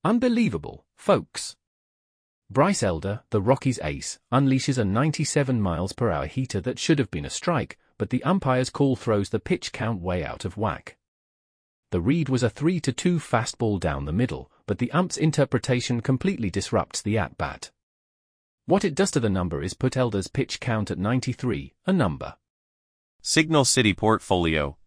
Unbelievable, folks. Bryce Elder, the Rockies ace, unleashes a 97 mph heater that should have been a strike, but the umpire's call throws the pitch count way out of whack. The read was a 3-2 fastball down the middle, but the ump's interpretation completely disrupts the at-bat. What it does to the number is put Elder's pitch count at 93, a number. Signal City Portfolio,